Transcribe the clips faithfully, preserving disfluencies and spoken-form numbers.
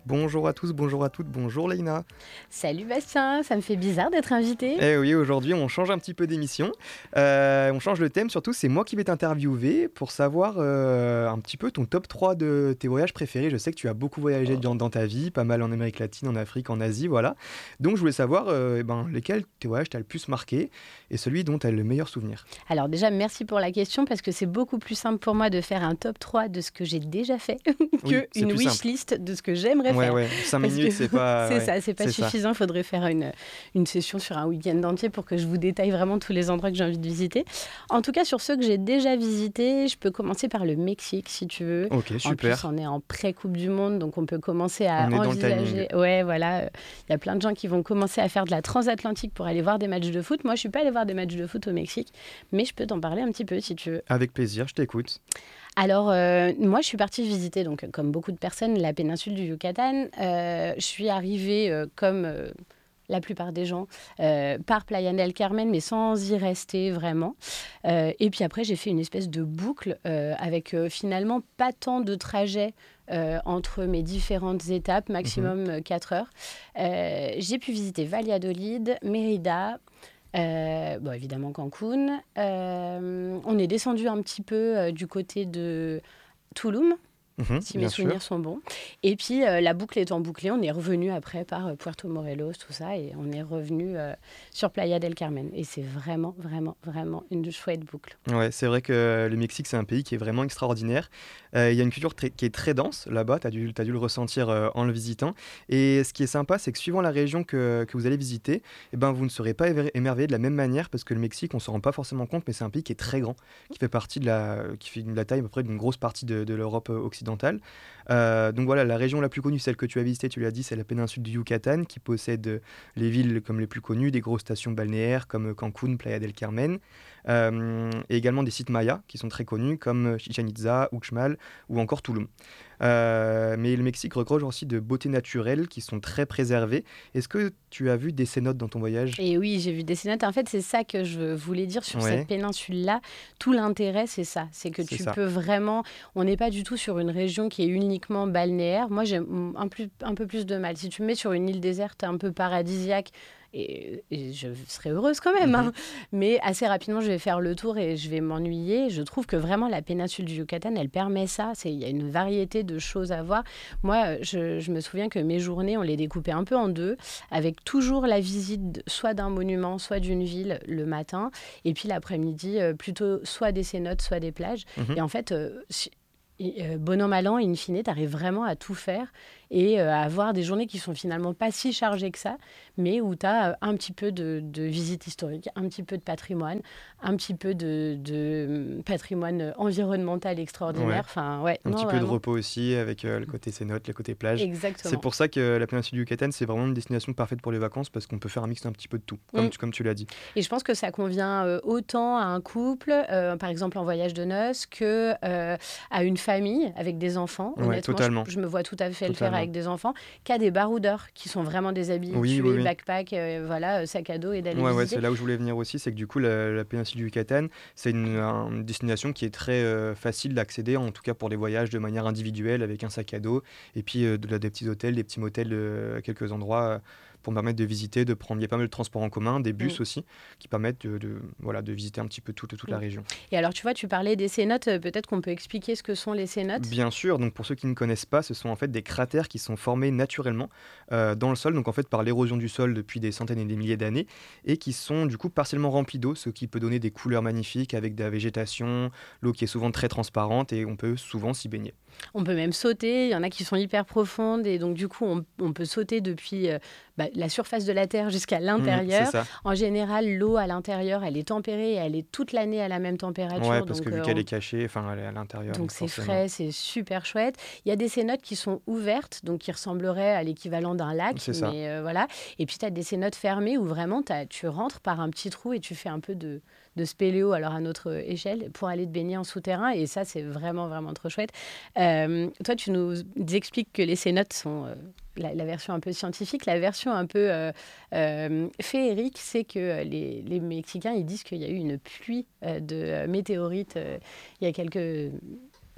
Bonjour à tous, bonjour à toutes, bonjour Leïna. Salut Bastien, ça me fait bizarre d'être invité. Eh oui, aujourd'hui on change un petit peu d'émission, Euh, on change le thème, surtout c'est moi qui vais t'interviewer pour savoir euh, un petit peu ton top trois de tes voyages préférés. Je sais que tu as beaucoup voyagé dans, dans ta vie, pas mal en Amérique latine, en Afrique, en Asie, voilà. Donc je voulais savoir euh, eh ben, lesquels tes voyages t'as le plus marqué et celui dont tu as le meilleur souvenir. Alors déjà, merci pour la question parce que c'est beaucoup plus simple pour moi de faire un top trois de ce que j'ai déjà fait Oui, c'est qu'une plus wish simple. list de ce que j'aimerais Ouais, faire. ouais, cinq Parce minutes que c'est pas... c'est ouais, ça, c'est pas c'est ça. suffisant. Il faudrait faire une, une session sur un week-end entier pour que je vous détaille vraiment tous les endroits que j'ai envie de visiter. En tout cas, sur ceux que j'ai déjà visités, je peux commencer par le Mexique si tu veux. Ok, En plus, super. on est en pré-Coupe du Monde, donc on peut commencer à On est dans le envisager. timing. Ouais, voilà. Il y a plein de gens qui vont commencer à faire de la transatlantique pour aller voir des matchs de foot. Moi, je suis pas allée voir des matchs de foot au Mexique, mais je peux t'en parler un petit peu si tu veux. Avec plaisir, je t'écoute. Alors, euh, moi, je suis partie visiter, donc, comme beaucoup de personnes, la péninsule du Yucatan. Euh, je suis arrivée, euh, comme euh, la plupart des gens, euh, par Playa del Carmen, mais sans y rester vraiment. Euh, et puis après, j'ai fait une espèce de boucle euh, avec euh, finalement pas tant de trajets euh, entre mes différentes étapes, maximum euh, quatre heures. Euh, j'ai pu visiter Valladolid, Mérida. Euh, bon, évidemment Cancun. Euh, on est descendu un petit peu euh, du côté de Tulum, Mhm, si mes bien souvenirs sûr. sont bons. Et puis, euh, la boucle étant bouclée, on est revenu après par euh, Puerto Morelos, tout ça, et on est revenu euh, sur Playa del Carmen. Et c'est vraiment, vraiment, vraiment une chouette boucle. Ouais, c'est vrai que le Mexique, c'est un pays qui est vraiment extraordinaire. Euh, Il y a une culture très- qui est très dense là-bas, tu as dû, t'as dû le ressentir euh, en le visitant. Et ce qui est sympa, c'est que suivant la région que, que vous allez visiter, eh ben, vous ne serez pas éver- émerveillé de la même manière parce que le Mexique, on ne s'en rend pas forcément compte, mais c'est un pays qui est très grand, qui fait partie de la, qui fait de la taille à peu près d'une grosse partie de, de l'Europe euh, occidentale. Euh, donc voilà, la région la plus connue, celle que tu as visitée, tu l'as dit, c'est la péninsule du Yucatan, qui possède euh, les villes comme les plus connues, des grosses stations balnéaires comme Cancun, Playa del Carmen. Euh, et également des sites mayas qui sont très connus comme Chichen Itza, Uxmal ou encore Tulum. Euh, mais le Mexique regorge aussi de beautés naturelles qui sont très préservées. Est-ce que tu as vu des cénotes dans ton voyage? Et oui, j'ai vu des cénotes. En fait, c'est ça que je voulais dire sur cette Ouais, péninsule-là. Tout l'intérêt, c'est ça. C'est que c'est tu ça. peux vraiment... On n'est pas du tout sur une région qui est uniquement balnéaire. Moi, j'ai un, plus, un peu plus de mal. Si tu me mets sur une île déserte un peu paradisiaque, et, et je serais heureuse quand même, Mhm. hein. Mais assez rapidement, je vais faire le tour et je vais m'ennuyer. Je trouve que vraiment, la péninsule du Yucatan, elle permet ça. C'est- Il y a une variété de choses à voir. Moi, je, je me souviens que mes journées, on les découpait un peu en deux, avec toujours la visite soit d'un monument, soit d'une ville le matin, et puis l'après-midi, euh, plutôt soit des cénotes, soit des plages. Mhm. Et en fait, euh, si- et, euh, bon an, mal an, in fine, tu arrives vraiment à tout faire et euh, à avoir des journées qui sont finalement pas si chargées que ça, mais où tu as un petit peu de, de visite historique, un petit peu de patrimoine, un petit peu de, de hum, patrimoine environnemental extraordinaire. Ouais. Enfin, ouais, Un non, petit peu de vraiment. repos aussi avec euh, le côté cénote, le côté plage. C'est Exactement. pour ça que la péninsule du Yucatan, c'est vraiment une destination parfaite pour les vacances parce qu'on peut faire un mix un petit peu de tout, comme Mm. tu, comme tu l'as dit. Et je pense que ça convient euh, autant à un couple, euh, par exemple en voyage de noces, que euh, à une famille avec des enfants. Ouais, Honnêtement, je, totalement. je me vois tout à fait le faire Totalement. avec des enfants, qu'à des baroudeurs qui sont vraiment des Oui, oui, habitués, oui. backpack, euh, voilà, euh, sac à dos et d'aller Ouais, ouais, visiter. c'est là où je voulais venir aussi, c'est que du coup, la, la péninsule du Yucatan, c'est une, un- une destination qui est très euh, facile d'accéder, en tout cas pour les voyages de manière individuelle, avec un sac à dos, et puis euh, de, la- des petits hôtels, des petits motels euh, à quelques endroits euh, pour me permettre de visiter, de prendre. Il y a pas mal de transports en commun, des bus Mm, aussi, qui permettent de, de, voilà, de visiter un petit peu toute, toute la mm. région. Et alors, tu vois, tu parlais des cénotes, euh, peut-être qu'on peut expliquer ce que sont les cénotes. Bien sûr, donc pour ceux qui ne connaissent pas, ce sont en fait des cratères qui sont formés naturellement euh, dans le sol, donc en fait par l'érosion du sol depuis des centaines et des milliers d'années, et qui sont du coup partiellement remplis d'eau, ce qui peut donner des couleurs magnifiques avec de la végétation, l'eau qui est souvent très transparente et on peut souvent s'y baigner. On peut même sauter, il y en a qui sont hyper profondes et donc du coup on, on peut sauter depuis euh, bah, la surface de la Terre jusqu'à Mhm, c'est l'intérieur. ça. En général, l'eau à l'intérieur, elle est tempérée et elle est toute l'année à la même Ouais, température, parce que donc vu euh, qu'elle est on- cachée, enfin elle est à l'intérieur, donc donc c'est forcément. frais, c'est super chouette. Il y a des cénotes qui sont ouvertes, donc qui ressembleraient à l'équivalent d'un lac, C'est ça. mais euh, voilà. Et puis tu as des cénotes fermées où vraiment t'as- tu rentres par un petit trou et tu fais un peu de, de spéléo, alors à notre échelle, pour aller te baigner en souterrain. Et ça, c'est vraiment, vraiment trop chouette. Euh, toi, tu nous expliques que les cénotes sont euh, la, la version un peu scientifique. La version un peu euh, euh, féerique, c'est que les, les Mexicains, ils disent qu'il y a eu une pluie euh, de euh, météorites euh, il y a quelques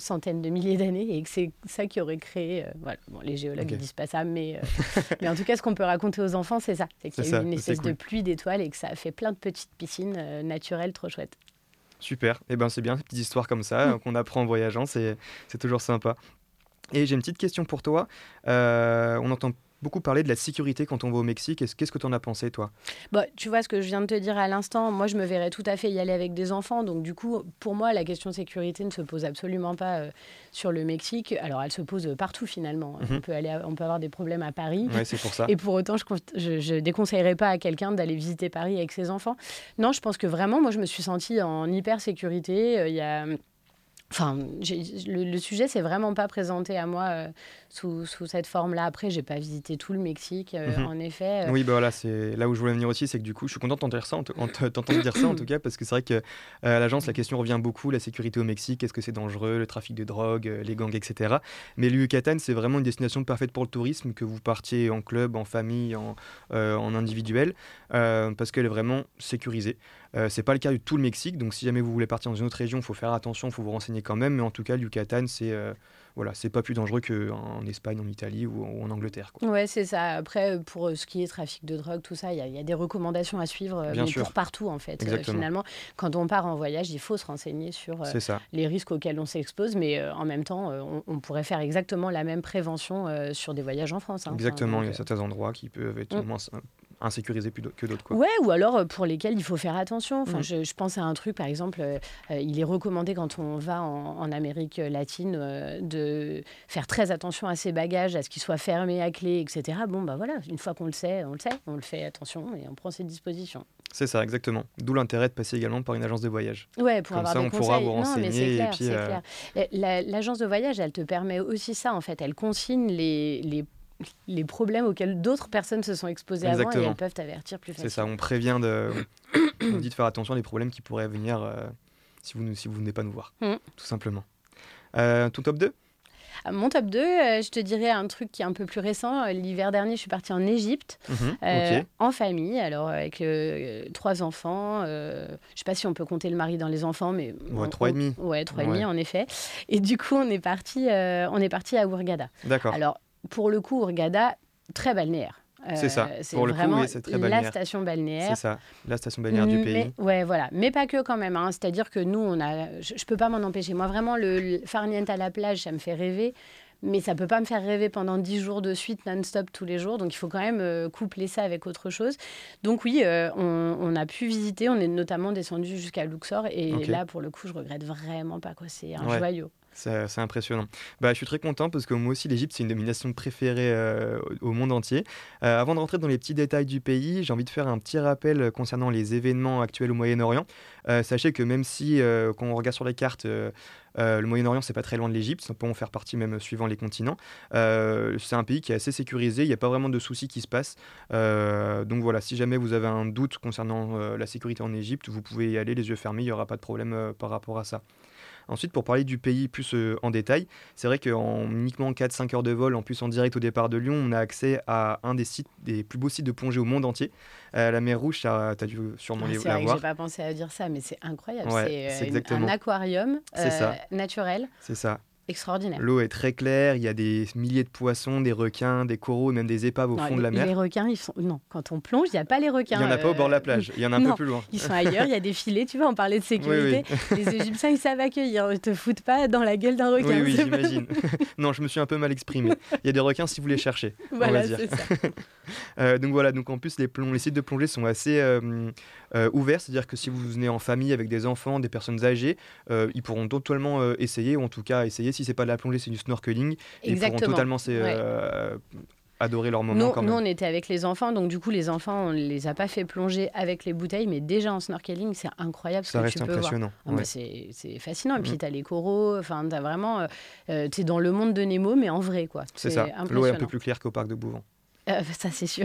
centaines de milliers d'années et que c'est ça qui aurait créé... euh, voilà. Bon, les géologues ne Ok. disent pas ça, mais, euh, mais en tout cas, ce qu'on peut raconter aux enfants, c'est ça. C'est qu'il C'est y a eu ça, une c'est espèce de cool. pluie d'étoiles et que ça a fait plein de petites piscines euh, naturelles trop chouettes. Super. Et ben c'est bien, ces petites histoires comme ça euh, qu'on apprend en voyageant, c'est c'est toujours sympa. Et j'ai une petite question pour toi. Euh, on entend beaucoup parler de la sécurité quand on va au Mexique. Est-ce- Qu'est-ce que tu en as pensé, toi? Bah, tu vois ce que je viens de te dire à l'instant, moi je me verrais tout à fait y aller avec des enfants, donc du coup pour moi la question de sécurité ne se pose absolument pas euh, sur le Mexique. Alors elle se pose euh, partout finalement. Mhm. On peut aller, à- on peut avoir des problèmes à Paris Ouais, c'est pour ça. et pour autant je, con- je, je déconseillerais pas à quelqu'un d'aller visiter Paris avec ses enfants. Non, je pense que vraiment moi je me suis sentie en hyper sécurité. Euh, Il y a Enfin, j'ai- le, le sujet s'est vraiment pas présenté à moi euh, sous, sous cette forme-là. Après, j'ai pas visité tout le Mexique, euh, Mhm. en effet. euh, Oui, bah voilà, c'est là où je voulais venir aussi, c'est que du coup, je suis content d'entendre dire ça, en te- en te- t'entendre dire ça en tout cas, parce que c'est vrai que euh, à l'agence, la question revient beaucoup, la sécurité au Mexique, est-ce que c'est dangereux, le trafic de drogue, euh, les gangs, et cetera. Mais le Yucatan, c'est vraiment une destination parfaite pour le tourisme, que vous partiez en club, en famille, en, euh, en individuel, euh, parce qu'elle est vraiment sécurisée. Euh, c'est pas le cas de tout le Mexique, donc si jamais vous voulez partir dans une autre région, il faut faire attention, il faut vous renseigner quand même, mais en tout cas, le Yucatan, c'est euh, voilà, c'est pas plus dangereux qu'en Espagne, en Italie ou, ou en Angleterre, quoi. Ouais, c'est ça. Après, euh, pour euh, ce qui est trafic de drogue, tout ça, il y, a il y a des recommandations à suivre, euh, Bien mais sûr, pour partout, en fait. Euh, exactement, finalement, quand on part en voyage, il faut se renseigner sur euh, c'est ça. les risques auxquels on s'expose, mais euh, en même temps, euh, on, on pourrait faire exactement la même prévention euh, sur des voyages en France, hein. Enfin, Exactement, il donc, y a euh, certains endroits qui peuvent être mm. moins s- insécurisés plus d'au- que d'autres, quoi. Ouais, ou alors euh, pour lesquels il faut faire attention. Enfin, Mhm. je, je pense à un truc, par exemple, euh, euh, il est recommandé quand on va en, en Amérique latine euh, de faire très attention à ses bagages, à ce qu'ils soient fermés à clé, et cetera. Bon, bah voilà, une fois qu'on le sait, on le sait, on le fait attention et on prend ses dispositions. C'est ça, exactement. D'où l'intérêt de passer également par une agence de voyage. Ouais, pour Comme avoir ça, des on pourra conseils. vous Non, mais c'est renseigner et clair, puis... c'est euh, clair. La- la- L'agence de voyage, elle te permet aussi ça, en fait. Elle consigne les, les, les problèmes auxquels d'autres personnes se sont exposées avant et Exactement, elles peuvent t'avertir plus c'est ça, facilement. on prévient de... On dit de faire attention à des problèmes qui pourraient venir euh, si vous, ne- si vous venez pas nous voir, Mm. tout simplement. Euh, ton top deux? Ah, Mon top deux, euh, je te dirais un truc qui est un peu plus récent. Euh, L'hiver dernier, je suis partie en Égypte, Mhm, euh, ok, en famille, alors avec euh, trois enfants. Euh, je ne sais pas si on peut compter le mari dans les enfants, mais ouais, on- trois et on- demi. ouais, trois et Ouais, demi en effet. Et du coup, on est parti, euh, on est parti à Hurghada. d'accord, Alors, pour le coup, Hurghada, très balnéaire. c'est ça. Euh, c'est Pour le coup, vraiment oui, c'est très la balnéaire. station C'est balnéaire. ça, la station balnéaire du Mais, pays. ouais, voilà. Mais pas que quand même, hein. C'est-à-dire que nous, on a, je, je peux pas m'en empêcher. Moi, vraiment, le, le farniente à la plage, ça me fait rêver. Mais ça peut pas me faire rêver pendant dix jours de suite, non-stop, tous les jours. Donc, il faut quand même euh, coupler ça avec autre chose. Donc, oui, euh, on, on a pu visiter. On est notamment descendu jusqu'à Luxor. Et Ok, là, pour le coup, je regrette vraiment pas, quoi. C'est un ouais. joyau. C'est c'est impressionnant. Bah, je suis très content parce que moi aussi, l'Égypte, c'est une de mes nations préférées euh, au au monde entier. Euh, avant de rentrer dans les petits détails du pays, j'ai envie de faire un petit rappel euh, concernant les événements actuels au Moyen-Orient. Euh, sachez que même si, euh, quand on regarde sur les cartes, euh, euh, le Moyen-Orient, c'est pas très loin de l'Égypte, ça peut en faire partie même suivant les continents. Euh, c'est un pays qui est assez sécurisé, il n'y a pas vraiment de soucis qui se passent. Euh, donc voilà, si jamais vous avez un doute concernant euh, la sécurité en Égypte, vous pouvez y aller les yeux fermés, il n'y aura pas de problème euh, par rapport à ça. Ensuite, pour parler du pays plus euh, en détail, c'est vrai qu'en uniquement quatre cinq heures de vol, en plus en direct au départ de Lyon, on a accès à un des sites, des plus beaux sites de plongée au monde entier. Euh, la mer Rouge, tu as dû sûrement Ah, les- c'est la vrai que j'ai voir. pas pensé à dire ça, mais c'est incroyable. Ouais, C'est c'est euh, une- un exactement. aquarium C'est euh, ça, naturel c'est ça. extraordinaire. L'eau est très claire, il y a des milliers de poissons, des requins, des coraux, même des épaves au Non, fond de les, la les mer. requins, ils sont... Non, quand on plonge, il n'y a pas les Il n'y requins. en a pas au bord de euh, la plage, il y en a un peu Non, plus loin. ils sont ailleurs, il y a des filets. Tu vois, on parlait de Oui, oui. sécurité. Les Égyptiens, ils savent accueillir. Ils te foutent pas dans la gueule d'un Oui, requin. oui, C'est pas- j'imagine. Non, je me suis un peu mal exprimé. Il y a des requins si vous les cherchez, on va Voilà, dire. c'est ça. Euh, donc voilà, donc en plus les, plong- les sites de plongée sont assez euh, euh, ouverts, c'est-à-dire que si vous venez en famille avec des enfants, des personnes âgées, euh, ils pourront totalement euh, essayer, ou en tout cas essayer, si c'est pas de la plongée, c'est du snorkeling, et ils pourront Exactement. totalement c'est, Ouais. euh, adorer leur moment Nous, quand nous, même. on était avec les enfants, donc du coup, les enfants, on ne les a pas fait plonger avec les bouteilles, mais déjà en snorkeling, c'est incroyable ce Ça que reste tu peux voir. impressionnant. Ah, mais Ouais. c'est c'est fascinant. Et puis, Mhm. tu as les coraux, enfin, tu as vraiment. Euh, tu es dans le monde de Nemo, mais en vrai, quoi. C'est C'est ça, l'eau est un peu impressionnant. plus claire qu'au parc de Bouvant. Euh, ça, c'est sûr.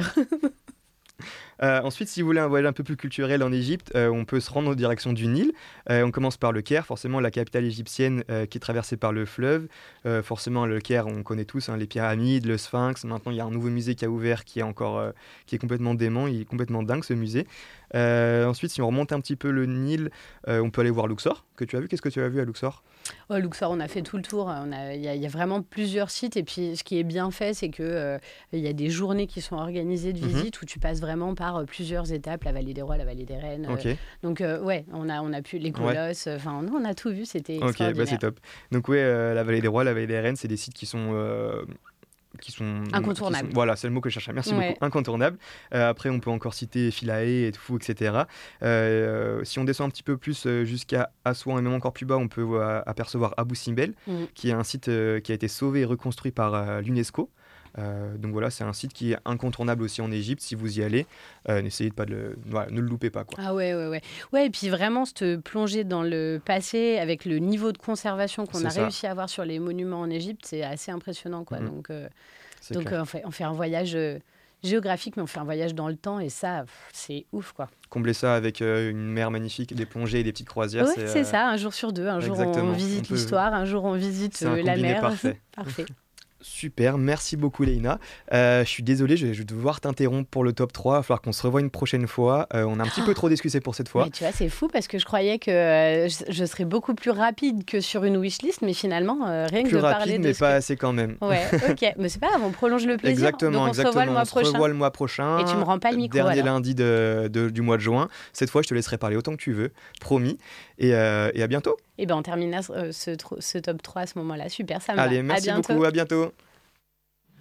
Euh, ensuite, si vous voulez un voyage un peu plus culturel en Égypte, euh, on peut se rendre en direction du Nil. Euh, on commence par le Caire, forcément la capitale égyptienne euh, qui est traversée par le fleuve. Euh, forcément, le Caire, on connaît tous hein, les pyramides, le Sphinx. Maintenant, il y a un nouveau musée qui a ouvert qui est encore, euh, qui est complètement dément. Il est complètement dingue ce musée. Euh, ensuite, si on remonte un petit peu le Nil, euh, on peut aller voir Luxor, que tu as vu. Qu'est-ce que tu as vu à Luxor? Oh, Luxor, on a fait tout le tour. On a- Il y, a il y a vraiment plusieurs sites. Et puis, ce qui est bien fait, c'est que euh, il y a des journées qui sont organisées de Mhm. visite où tu passes vraiment par euh, plusieurs étapes, la vallée des rois, la vallée des reines. euh. Ok, donc, euh, ouais, on a, on a pu les ouais. colosses. Enfin, nous, on a tout vu. C'était Ok, bah c'est extraordinaire. top. Donc ouais, euh, la vallée des rois, la vallée des reines, c'est des sites qui sont euh, qui sont, qui sont, Incontournable. voilà, c'est le mot que je cherchais. Merci beaucoup. Ouais. Incontournable. Euh, après, on peut encore citer Philae et tout, et cetera. Euh, si on descend un petit peu plus euh, jusqu'à Assouan et même encore plus bas, on peut euh, apercevoir Abou Simbel, Mm. qui est un site euh, qui a été sauvé et reconstruit par euh, l'UNESCO. Euh, donc voilà, c'est un site qui est incontournable aussi en Égypte. Si vous y allez, euh, n'essayez de pas de le, voilà, ne le loupez pas, quoi. Ah ouais, ouais, ouais. Ouais, et puis vraiment se plonger dans le passé avec le niveau de conservation qu'on C'est a ça. réussi à avoir sur les monuments en Égypte, c'est assez impressionnant, quoi. Mhm. Donc, euh, C'est donc clair. euh, on fait, on fait un voyage euh, géographique, mais on fait un voyage dans le temps, et ça, pff, c'est ouf, quoi. Combler ça avec euh, une mer magnifique, des plongées et des petites croisières, Ouais, c'est c'est euh, ça, un jour sur deux. Un jour, on exactement. On visite peut, l'histoire, un jour, on visite c'est un euh, la combiné mer. parfait. Parfait. Super, merci beaucoup Leïna. Euh, je suis désolé, je vais, je vais devoir t'interrompre pour le top trois. Il va falloir qu'on se revoie une prochaine fois. Euh, on a un petit peu trop discuté pour cette fois. Mais tu vois, c'est fou parce que je croyais que euh, je, je serais beaucoup plus rapide que sur une wishlist, mais finalement, euh, rien que Plus de rapide, parler de mais ce pas que... assez quand même. Ouais, ok. Mais c'est pas grave, on prolonge le plaisir. Exactement, Donc on se revoit le exactement. mois On se prochain. revoit le mois prochain. Et tu me rends pas le micro, Dernier alors. lundi de, de- du mois de juin. Cette fois, je te laisserai parler autant que tu veux, promis. Et, euh, et à bientôt. Et ben on terminera euh, ce, tro- ce top trois à ce moment-là. Super, ça me va. Allez, À merci bientôt. beaucoup, à bientôt.